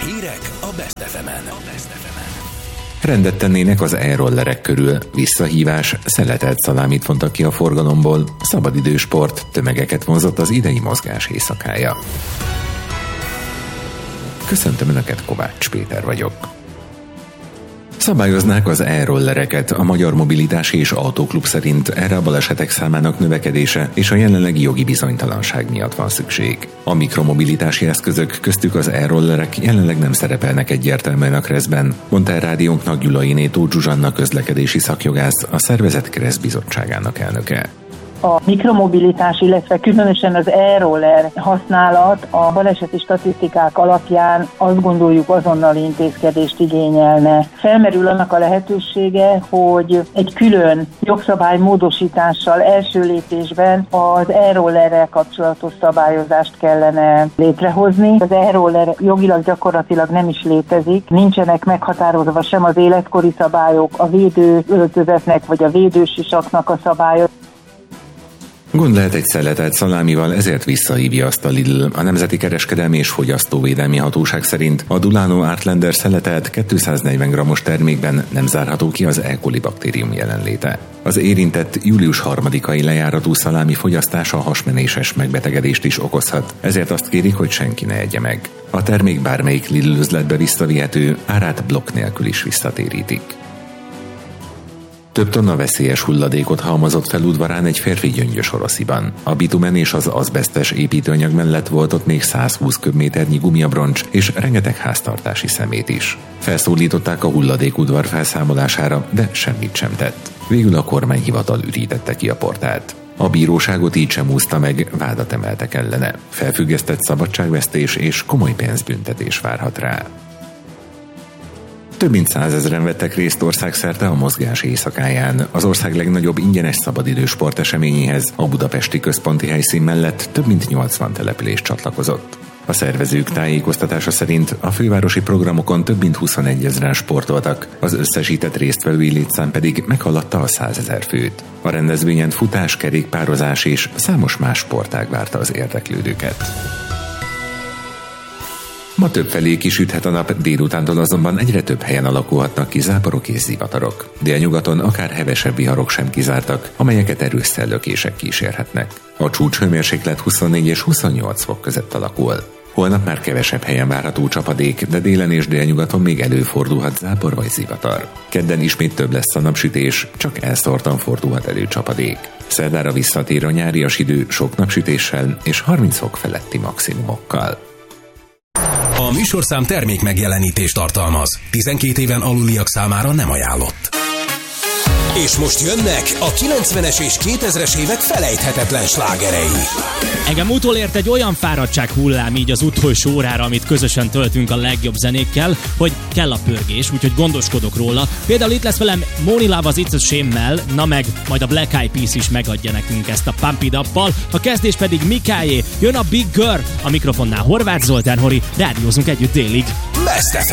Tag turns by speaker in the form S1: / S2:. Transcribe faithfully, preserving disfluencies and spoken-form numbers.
S1: Hírek a Best ef emen.
S2: Rendet tennének az e-rollerek körül. Visszahívás, szeletelt szalámit vontak ki a forgalomból. Szabadidősport, tömegeket vonzott az idei mozgás éjszakája. Köszöntöm Önöket, Kovács Péter vagyok. Szabályoznák az e-rollereket. A Magyar Mobilitási és Autóklub szerint erre a balesetek számának növekedése és a jelenlegi jogi bizonytalanság miatt van szükség. A mikromobilitási eszközök, köztük az e-rollerek jelenleg nem szerepelnek egyértelműen a kreszben, mondta el rádiónknak Gyulainé Tóth Zsuzsanna közlekedési szakjogász, a szervezet KRESZ bizottságának elnöke.
S3: A mikromobilitás, illetve különösen az e-roller használat a baleseti statisztikák alapján azt gondoljuk azonnali intézkedést igényelne. Felmerül annak a lehetősége, hogy egy külön jogszabály módosítással első lépésben az e-rollerrel kapcsolatos szabályozást kellene létrehozni. Az e-roller jogilag gyakorlatilag nem is létezik, nincsenek meghatározva sem az életkori szabályok, a védőöltözetnek vagy a védősisaknak a szabályok.
S2: Gond lehet egy szeletelt szalámival, ezért visszahívja azt a Lidl. A Nemzeti Kereskedelmi és Fogyasztóvédelmi Hatóság szerint a Dulano Artlander szeletelt kétszáznegyven grammos termékben nem zárható ki az E. coli baktérium jelenléte. Az érintett július harmadikai lejáratú szalámi fogyasztása hasmenéses megbetegedést is okozhat, ezért azt kérik, hogy senki ne egye meg. A termék bármelyik Lidl üzletbe visszavihető, árát blokk nélkül is visszatérítik. Több tonna veszélyes hulladékot halmozott fel udvarán egy férfi Gyöngyös-Orosziban. A bitumen és az azbesztes építőanyag mellett volt ott még százhúsz köbméternyi gumiabroncs és rengeteg háztartási szemét is. Felszólították a hulladékudvar felszámolására, de semmit sem tett. Végül a kormányhivatal ürítette ki a portált. A bíróságot így sem úszta meg, vádat emeltek ellene. Felfüggesztett szabadságvesztés és komoly pénzbüntetés várhat rá. Több mint százezren vettek részt országszerte a mozgás éjszakáján. Az ország legnagyobb ingyenes szabadidős sporteseményéhez a budapesti központi helyszín mellett több mint nyolcvan település csatlakozott. A szervezők tájékoztatása szerint a fővárosi programokon több mint huszonegyezren sportoltak, az összesített résztvevői létszám pedig meghaladta a százezer főt. A rendezvényen futás, kerékpározás és számos más sportág várta az érdeklődőket. Ma többfelé kisüthet a nap, délutántól azonban egyre több helyen alakulhatnak ki záporok és zivatarok. Délnyugaton akár hevesebb viharok sem kizártak, amelyeket erős szellőkések kísérhetnek. A csúcshőmérséklet huszonnégy és huszonnyolc fok között alakul. Holnap már kevesebb helyen várható csapadék, de délen és délnyugaton még előfordulhat zápor vagy zivatar. Kedden ismét több lesz a napsütés, csak elszórtan fordulhat elő csapadék. Szerdára visszatér a nyárias idő sok napsütéssel és harminc fok feletti maximumokkal.
S1: A műsorszám termék megjelenítést tartalmaz. tizenkét éven aluliak számára nem ajánlott. És most jönnek a kilencvenes és kétezres évek felejthetetlen slágerei.
S4: Engem utolért egy olyan fáradtság hullám így az utolsó órára, amit közösen töltünk a legjobb zenékkel, hogy kell a pörgés, úgyhogy gondoskodok róla. Például itt lesz velem Moni Love az It's a Shame-mel, na meg majd a Black Eyed Peas is megadja nekünk ezt a Pump It Up-pal. A kezdés pedig Mikáé, jön a Big Girl, a mikrofonnál Horváth Zoltán Hori, rádiózunk együtt délig.
S1: Best ef